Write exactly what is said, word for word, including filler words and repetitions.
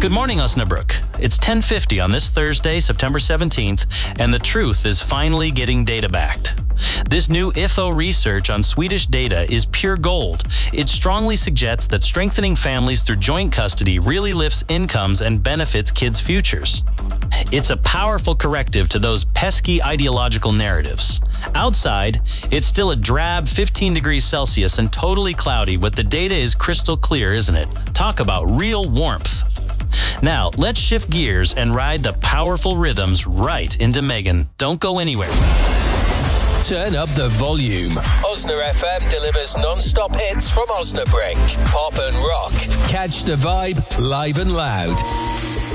Good morning, Osnabrück. It's ten fifty on this Thursday, September seventeenth, and the truth is finally getting data-backed. This new I F O research on Swedish data is pure gold. It strongly suggests that strengthening families through joint custody really lifts incomes and benefits kids' futures. It's a powerful corrective to those pesky ideological narratives. Outside, it's still a drab fifteen degrees Celsius and totally cloudy, but the data is crystal clear, isn't it? Talk about real warmth. Now, let's shift gears and ride the powerful rhythms right into Megan. Don't go anywhere. Turn up the volume. Osna F M delivers non-stop hits from Osnabrück. Pop and rock. Catch the vibe live and loud.